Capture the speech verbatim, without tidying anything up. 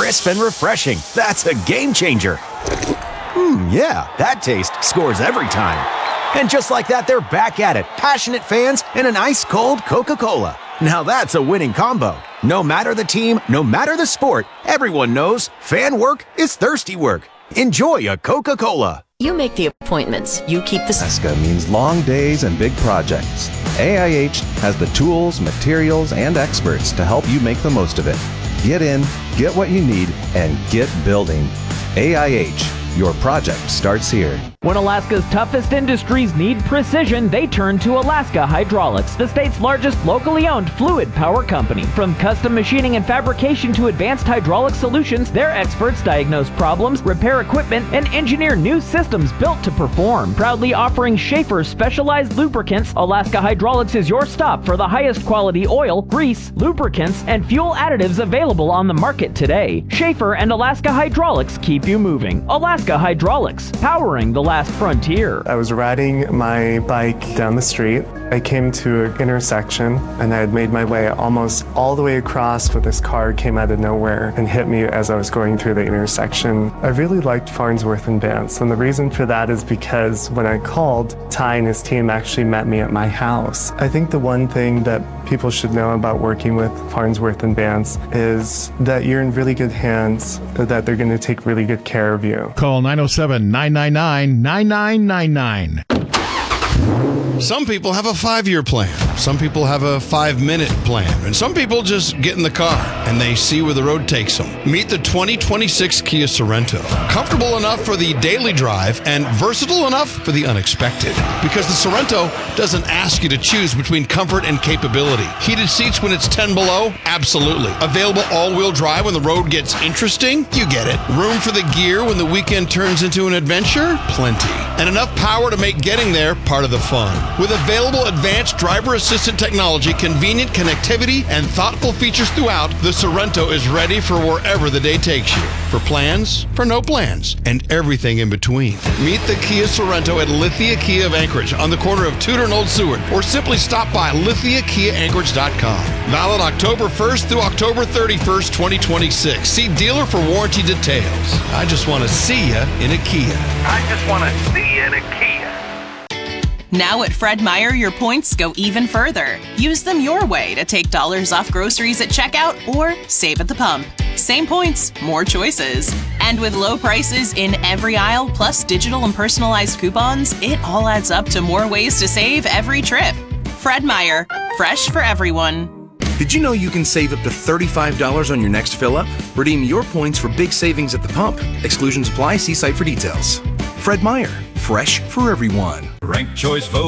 crisp and refreshing. That's a game changer. Mmm, yeah, that taste scores every time. And just like that, they're back at it. Passionate fans and an ice-cold Coca-Cola. Now that's a winning combo. No matter the team, no matter the sport, everyone knows fan work is thirsty work. Enjoy a Coca-Cola. You make the appointments. You keep the... Alaska means long days and big projects. A I H has the tools, materials, and experts to help you make the most of it. Get in, get what you need, and get building. A I H. Your project starts here. When Alaska's toughest industries need precision, they turn to Alaska Hydraulics, the state's largest locally owned fluid power company. From custom machining and fabrication to advanced hydraulic solutions, their experts diagnose problems, repair equipment, and engineer new systems built to perform. Proudly offering Schaefer specialized lubricants, Alaska Hydraulics is your stop for the highest quality oil, grease, lubricants, and fuel additives available on the market today. Schaefer and Alaska Hydraulics keep you moving. Alaska Hydraulics, powering the last frontier. I was riding my bike down the street. I came to an intersection and I had made my way almost all the way across, but this car came out of nowhere and hit me as I was going through the intersection. I really liked Farnsworth and Vance, and the reason for that is because when I called, Ty and his team actually met me at my house. I think the one thing that people should know about working with Farnsworth and Vance is that you're in really good hands, that they're going to take really good care of you. Call nine oh seven, nine nine nine, nine nine nine nine. Some people have a five-year plan. Some people have a five-minute plan. And some people just get in the car and they see where the road takes them. Meet the twenty twenty-six Kia Sorento. Comfortable enough for the daily drive and versatile enough for the unexpected. Because the Sorento doesn't ask you to choose between comfort and capability. Heated seats when it's ten below? Absolutely. Available all-wheel drive when the road gets interesting? You get it. Room for the gear when the weekend turns into an adventure? Plenty. And enough power to make getting there part of the fun. With available advanced driver assistant technology, convenient connectivity, and thoughtful features throughout, the Sorento is ready for wherever the day takes you. For plans, for no plans, and everything in between. Meet the Kia Sorento at Lithia Kia of Anchorage on the corner of Tudor and Old Seward, or simply stop by lithia kia anchorage dot com. Valid October first through October thirty-first, twenty twenty-six. See dealer for warranty details. I just want to see you in a Kia. I just want to see you in a Kia. Now at Fred Meyer, your points go even further. Use them your way to take dollars off groceries at checkout or save at the pump. Same points, more choices. And with low prices in every aisle, plus digital and personalized coupons, it all adds up to more ways to save every trip. Fred Meyer, fresh for everyone. Did you know you can save up to thirty-five dollars on your next fill-up? Redeem your points for big savings at the pump. Exclusions apply. See site for details. Fred Meyer, fresh for everyone. Ranked Choice Vote